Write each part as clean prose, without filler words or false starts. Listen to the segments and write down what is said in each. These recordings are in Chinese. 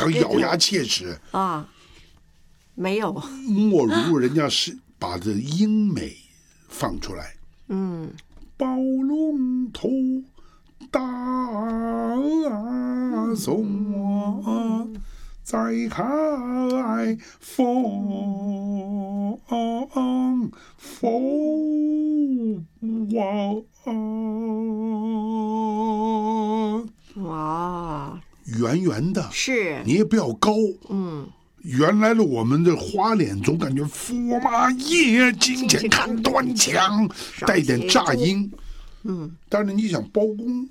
还咬牙切齿啊，没有， 莫如人家是把这英美放出来，包龙头大松啊，再开风哇， 圆圆的， 是， 你也不要高，原来的我们的花脸总感觉驸马爷金钱看端详，带点炸音，但是你想包公，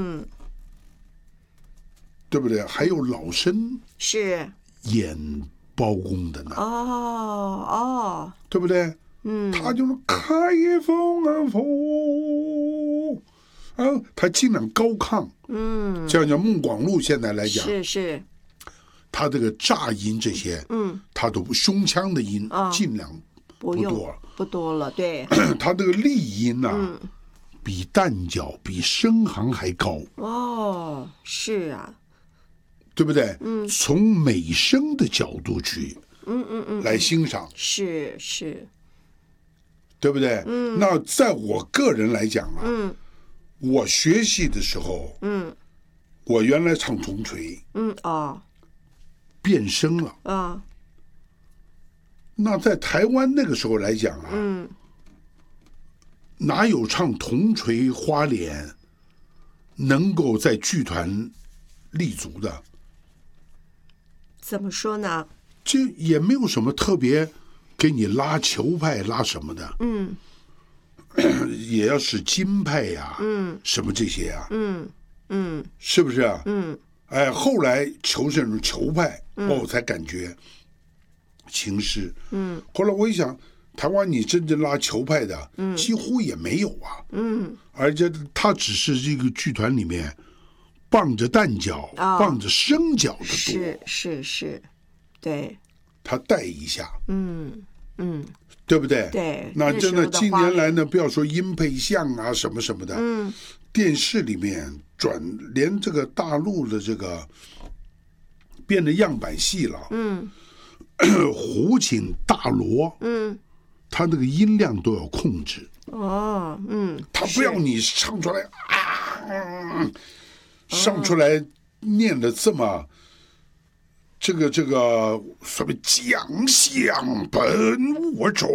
对不对？还有老生是演包公的呢， 哦， 对不对？他就是开封啊风，他尽量高亢，这样讲孟广禄现在来讲， 是。 他这个炸音这些，他都胸腔的音尽量不多了，对。 他这个丽音呐，比旦角、比声行还高。 哦，是啊， 对不对？从美声的角度去，来欣赏， 是， 对不对？那在我个人来讲啊，我学习的时候，我原来唱铜锤，变声了，那在台湾那个时候来讲啊，哪有唱铜锤花脸能够在剧团立足的？ 怎么说呢？ 这也没有什么特别给你拉球派拉什么的，也要是金派呀，什么这些呀，是不是啊？后来求胜如球派，我才感觉情势。后来我一想，台湾你真正拉球派的，几乎也没有啊。而且他只是这个剧团里面傍着旦角、傍着生角的多。 是，对。 他带一下，对不对？ 对。 那真的近年来呢，不要说音配像啊什么什么的，电视里面连这个大陆的这个变得样板戏了，胡琴、大锣，他那个音量都要控制。他不要你唱出来上出来念的这么。这个什么将相本我中，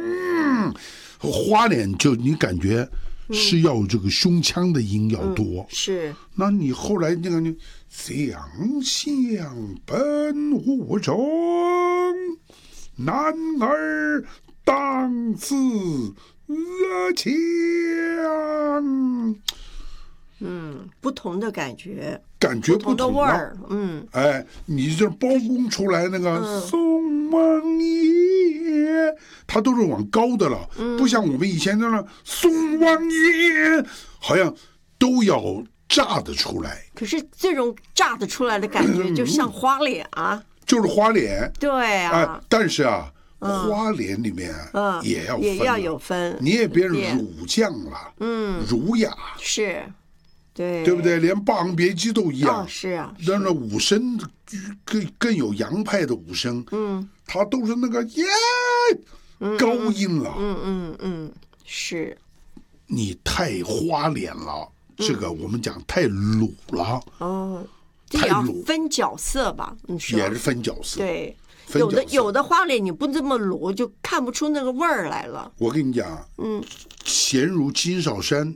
花脸就你感觉是要这个胸腔的音要多， 是。 那你后来那个将相本我中，男儿当自强。 不同的感觉不同的味儿， 你这包公出来那个宋王爷，他都是往高的了，不像我们以前那样宋王爷，好像都要炸得出来。 可是这种炸得出来的感觉，就像花脸啊， 就是花脸， 对啊， 但是啊，花脸里面也要有分， 你也别儒将了，儒雅是。对不对？连《霸王别姬》都一样， 是啊。 但是武生更有洋派的武生，他都是那个高音了， 是。 你太花脸了，这个我们讲太鲁了， 太鲁。分角色吧， 也是分角色， 对。有的花脸你不这么鲁，就看不出那个味儿来了。 我跟你讲，贤如金少山，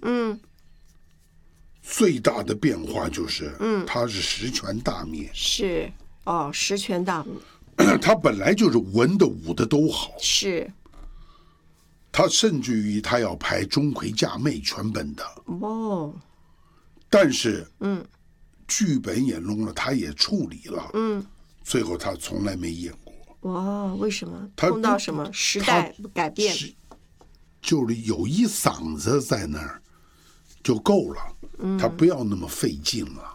最大的变化就是，他是十全大面。 是十全大面。 他本来就是文的武的都好。 是。 他甚至于他要拍钟馗嫁妹全本的。但是，剧本也弄了，他也处理了。最后他从来没演过。 为什么？碰到什么时代改变？ 就是有一嗓子在那儿就够了。他不要那么费劲了，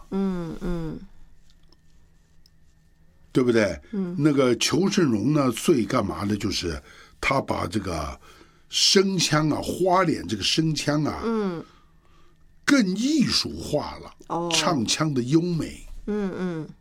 对不对？那个裘盛戎呢，最干嘛的就是他把这个声腔啊，花脸这个声腔啊，更艺术化了，唱腔的优美，